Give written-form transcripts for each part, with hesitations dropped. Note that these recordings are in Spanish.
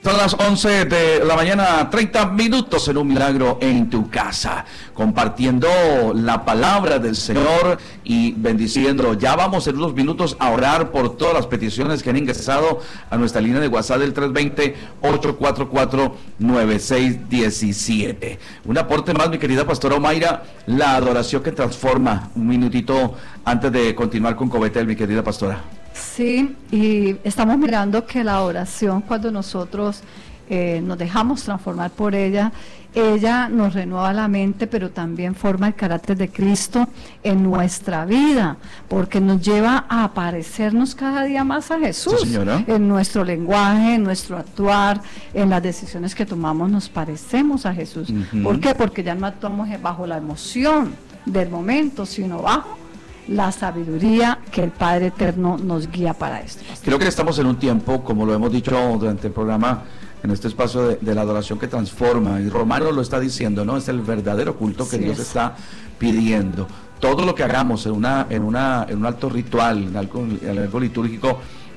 Son las 11 de la mañana, 30 minutos en Un Milagro en tu Casa, compartiendo la palabra del Señor y bendiciendo. Ya vamos en unos minutos a orar por todas las peticiones que han ingresado a nuestra línea de WhatsApp del 320-844-9617. Un aporte más, mi querida pastora Omaira, la adoración que transforma. Un minutito antes de continuar con Covetel, mi querida pastora. Sí, y estamos mirando que la oración, cuando nosotros nos dejamos transformar por ella nos renueva la mente, pero también forma el carácter de Cristo en nuestra vida, porque nos lleva a parecernos cada día más a Jesús. Sí, señora. En nuestro lenguaje, en nuestro actuar, en las decisiones que tomamos, nos parecemos a Jesús. ¿Por qué? Porque ya no actuamos bajo la emoción del momento, sino bajo la sabiduría que el Padre Eterno nos guía para esto. Creo que estamos en un tiempo, como lo hemos dicho durante el programa, en este espacio de la adoración que transforma, y Romano lo está diciendo, ¿no? Es el verdadero culto que Dios está pidiendo. Todo lo que hagamos en un alto ritual, en algo litúrgico,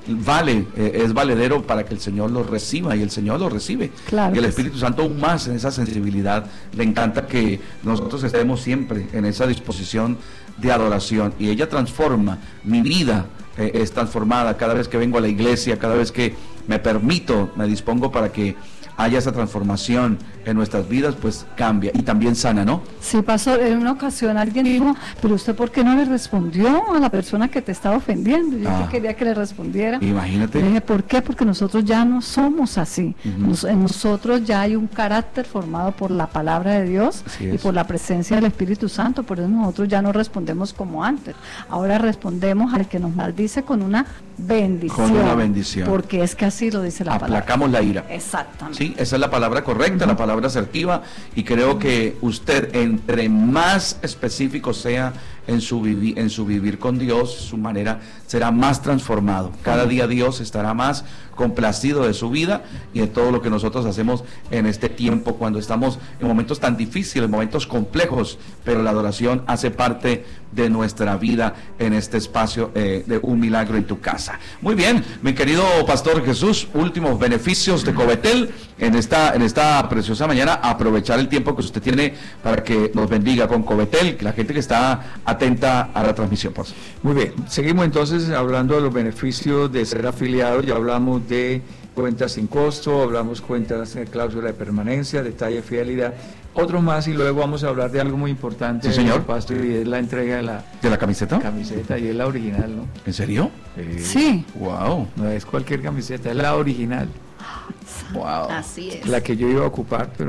es valedero para que el Señor lo reciba, y el Señor lo recibe. Claro, y el Espíritu Santo aún más en esa sensibilidad. Le encanta que nosotros estemos siempre en esa disposición de adoración, y ella transforma mi vida. Es transformada cada vez que vengo a la iglesia, cada vez que me dispongo para que haya esa transformación en nuestras vidas, pues cambia y también sana, ¿no? Sí, pastor, en una ocasión alguien dijo, pero usted ¿por qué no le respondió a la persona que te estaba ofendiendo? Yo quería que le respondiera. Imagínate. Le dije, ¿por qué? Porque nosotros ya no somos así. En nosotros ya hay un carácter formado por la palabra de Dios y por la presencia del Espíritu Santo, por eso nosotros ya no respondemos como antes. Ahora respondemos al que nos maldice con una bendición. Con una bendición. Porque es que así lo dice la palabra. Aplacamos la ira. Exactamente. Sí, esa es la palabra correcta, la palabra asertiva, y creo que usted, entre más específico sea en su vivir con Dios, su manera será más transformado. Cada día Dios estará más complacido de su vida y de todo lo que nosotros hacemos en este tiempo, cuando estamos en momentos tan difíciles, momentos complejos, pero la adoración hace parte de nuestra vida en este espacio de Un Milagro en tu Casa. Muy bien, mi querido Pastor Jesús, últimos beneficios de Covetel en esta preciosa mañana. Aprovechar el tiempo que usted tiene para que nos bendiga con Covetel, la gente que está atenta a la transmisión, por favor. Muy bien, seguimos entonces hablando de los beneficios de ser afiliado. Ya hablamos de cuentas sin costo, hablamos cuentas de cláusula de permanencia, detalle de fidelidad, otro más, y luego vamos a hablar de algo muy importante, sí, señor, pastor, y es la entrega de la camiseta. Camiseta, y es la original, ¿no? ¿En serio? Sí. Wow. No es cualquier camiseta, es la original. Wow. Así es. La que yo iba a ocupar, pero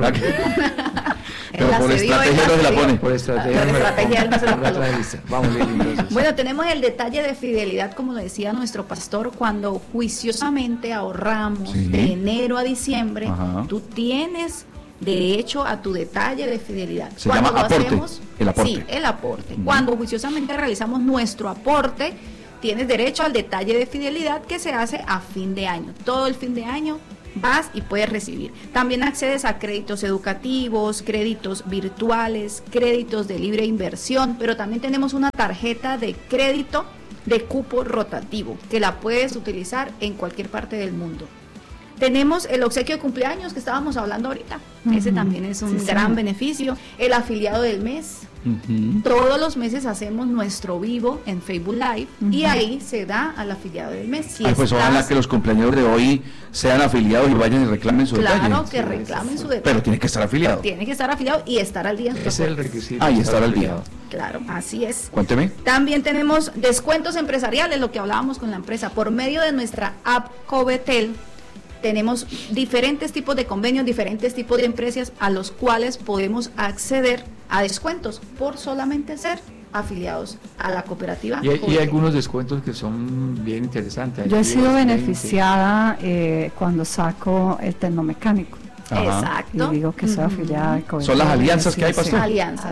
pero por estrategia no se la pone. Por estrategia no se la coloca. Vamos, Lili, entonces. Bueno, tenemos el detalle de fidelidad, como lo decía nuestro pastor, cuando juiciosamente ahorramos de enero a diciembre, tú tienes derecho a tu detalle de fidelidad. Se llama aporte. El aporte. Sí, el aporte. Cuando juiciosamente realizamos nuestro aporte, tienes derecho al detalle de fidelidad que se hace a fin de año. Todo el fin de año vas y puedes recibir. También accedes a créditos educativos, créditos virtuales, créditos de libre inversión, pero también tenemos una tarjeta de crédito de cupo rotativo que la puedes utilizar en cualquier parte del mundo. Tenemos el obsequio de cumpleaños que estábamos hablando ahorita. Ese también es un gran beneficio. El afiliado del mes. Todos los meses hacemos nuestro vivo en Facebook Live y ahí se da al afiliado del mes. Si pues ojalá que los cumpleaños de hoy sean afiliados y vayan y reclamen su detalle. Claro, que reclamen su detalle. Pero tiene que estar afiliado. Tiene que estar afiliado y estar al día. Ese es el requisito. Y estar al día. Claro, así es. Cuénteme. También tenemos descuentos empresariales, lo que hablábamos con la empresa. Por medio de nuestra app Covetel, tenemos diferentes tipos de convenios, diferentes tipos de empresas a los cuales podemos acceder a descuentos por solamente ser afiliados a la cooperativa. Y hay algunos descuentos que son bien interesantes. Yo he sido beneficiada cuando saco el tecnomecánico. Exacto. Y digo que soy afiliada de Covetel. Son las alianzas que hay, pastor. Alianzas.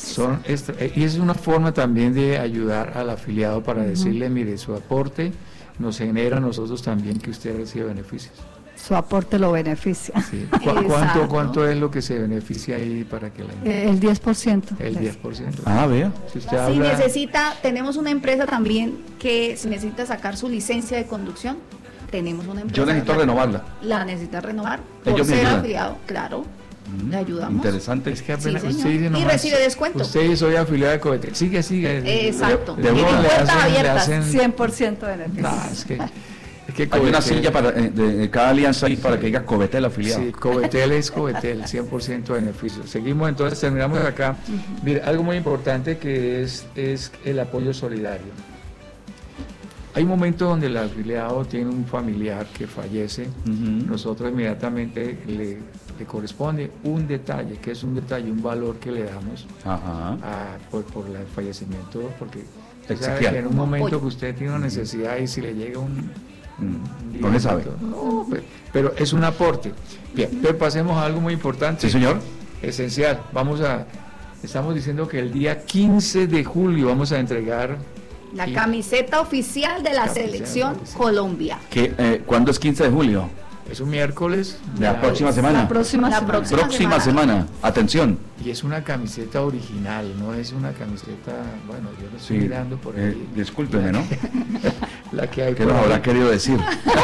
Y es una forma también de ayudar al afiliado para decirle, mire, su aporte nos genera a nosotros también que usted reciba beneficios. Su aporte lo beneficia. Sí. ¿Cuánto es lo que se beneficia ahí para que la El 10%. El 10%. Vea. Si necesita, tenemos una empresa también que si necesita sacar su licencia de conducción, tenemos una empresa. Yo necesito renovarla. La necesita renovar por Ellos me ser ayudan. afiliado, claro. Le ayudamos. Interesante. Es que apenas Sí, usted señor. dice Y nomás, recibe descuento. Usted soy afiliado de Covetel. Sigue. Exacto. De Tiene uno le puertas hacen- le abiertas. hacen- 100% beneficio. No, es que Hay Covetel- una silla para de cada alianza ahí para que diga Covetel afiliado. Sí, Covetel es Covetel, 100% de beneficio. Seguimos entonces, terminamos acá. Mire, algo muy importante que es el apoyo solidario. Hay un momento donde el afiliado tiene un familiar que fallece, Ujú. nosotros inmediatamente le corresponde un detalle, que es un detalle, un valor que le damos Ajá. por el fallecimiento, porque usted sabe Exequial. que en un momento Apoyo. que usted tiene una necesidad y si le llega un No le sabe. no, pero es un aporte. Bien, entonces pasemos a algo muy importante. Sí, señor. Esencial. Estamos diciendo que el día 15 de julio vamos a entregar La y- camiseta oficial de la Camiseta selección oficial. Colombia. ¿Cuándo es 15 de julio? es un miércoles. De la próxima semana. La próxima La semana. Próxima semana. Atención. Y es una camiseta original, no es una camiseta, bueno, yo lo estoy mirando por ahí. Discúlpeme, ¿no? La que hay ¿Qué por nos ahí. habrá querido decir?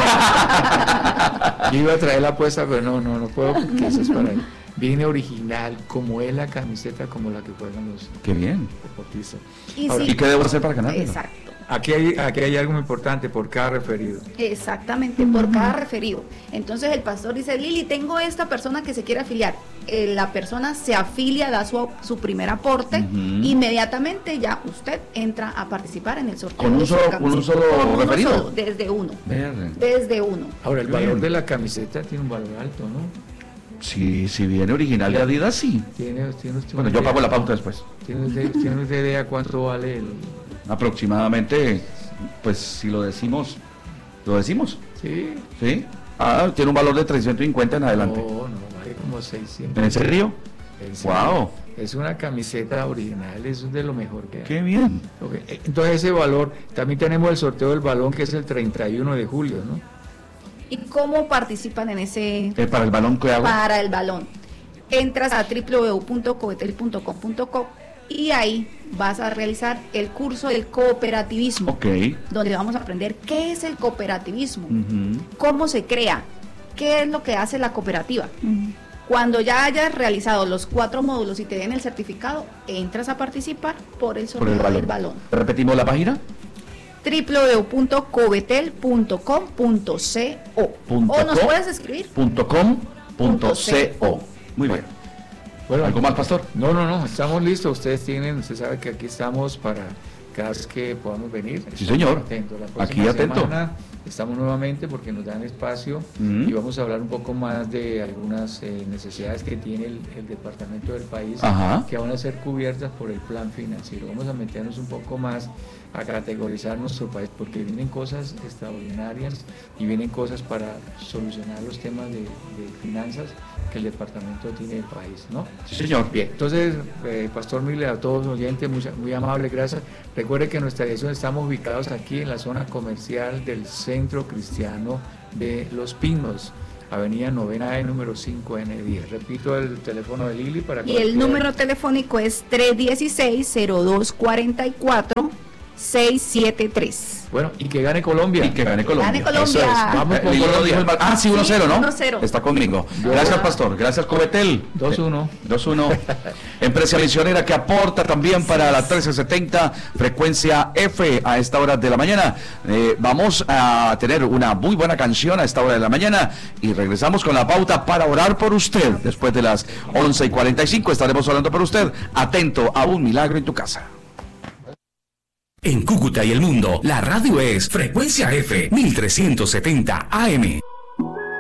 Yo iba a traer la apuesta, pero no puedo porque eso es para él. Viene original, como es la camiseta, como la que juegan los Qué bien. deportistas. Y Ahora, sí, ¿Y qué debo hacer para ganarlo? exacto. Aquí hay algo muy importante por cada referido. Exactamente, por cada referido. Entonces el pastor dice, Lili, tengo esta persona que se quiere afiliar. La persona se afilia, da su primer aporte, Ujú. inmediatamente ya usted entra a participar en el sorteo. ¿Con un de su solo- camiseta. con un solo Con uno referido? solo, desde uno. Verde. Desde uno. Ahora, el Bien. valor de la camiseta tiene un valor alto, ¿no? Sí, si viene original de Adidas, sí. Tiene usted Bueno, yo pago la pauta después. ¿Tiene usted idea cuánto vale el...? Aproximadamente, pues si lo decimos. Sí. ¿Sí? Tiene un valor de 350 en adelante. No, vale como 600. ¿En serio? ¿En serio? Wow. Es una camiseta original, eso es de lo mejor que hay. Qué bien. Ok, entonces ese valor, también tenemos el sorteo del balón que es el 31 de julio, ¿no? ¿Y cómo participan en ese Para el balón que hago. para el balón? Entras a www.covetel.com.co y ahí vas a realizar el curso del cooperativismo, Ok. donde vamos a aprender qué es el cooperativismo, Ujú. cómo se crea, qué es lo que hace la cooperativa. Cuando ya hayas realizado los 4 módulos y te den el certificado, entras a participar por el Por sorteo el balón. del balón. Repetimos la página. www.covetel.com.co o nos puedes escribir. .com.co. Muy bien. Bueno, ¿Algo más, pastor? No, estamos listos. Usted sabe que aquí estamos para cada vez que podamos venir. Sí, señor. Atento. La Aquí próxima atento. semana estamos nuevamente porque nos dan espacio y vamos a hablar un poco más de algunas necesidades que tiene el departamento del país Ajá. que van a ser cubiertas por el plan financiero. Vamos a meternos un poco más a categorizar nuestro país porque vienen cosas extraordinarias y vienen cosas para solucionar los temas de finanzas que el departamento tiene del país, ¿no? Sí, señor. Bien, entonces, Pastor Miller, a todos los oyentes, muy amable, gracias. Recuerde que en nuestra dirección estamos ubicados aquí en la zona comercial del Centro Cristiano de Los Pinos, Avenida 9A, número 5N10. Repito el teléfono de Lili para Y el número telefónico es 316-0244-673. Bueno, y que gane Colombia. Y que gane Colombia. Gane Colombia. Eso es. Vamos con Lili lo Colombia. dijo sí, 1-0, Sí, ¿no? 1-0. Está conmigo. Gracias, pastor. Gracias, Covetel. 2-1. 2-1. Empresa misionera que aporta también para la 1370, frecuencia F a esta hora de la mañana. Vamos a tener una muy buena canción a esta hora de la mañana y regresamos con la pauta para orar por usted. Después de las 11:45 estaremos orando por usted. Atento a un milagro en tu casa. En Cúcuta y el mundo, la radio es Frecuencia F 1370 AM.